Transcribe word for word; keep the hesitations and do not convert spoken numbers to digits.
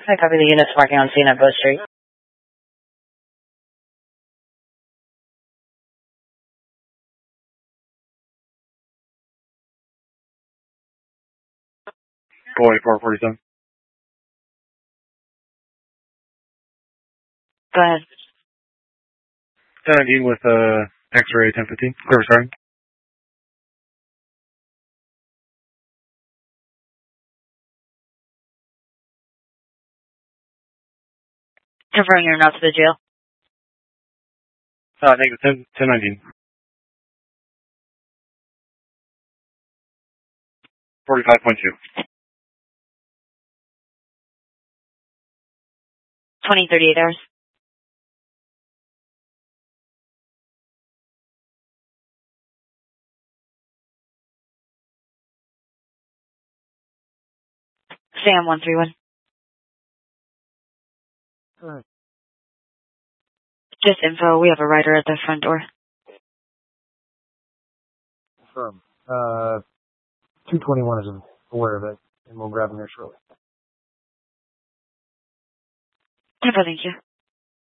I copy the units marking on scene at Bow Street. Go four forty-seven. Go ahead. ten nineteen with uh, X-ray ten fifteen. Clear starting. Confirming you're not to the jail. Uh, negative ten, ten nineteen. forty-five point two. twenty thirty-eight hours. Sam one three one. Alright. Just info, we have a rider at the front door. Confirm. Uh, two twenty-one is aware of it, and we'll grab him here shortly. Info, thank you.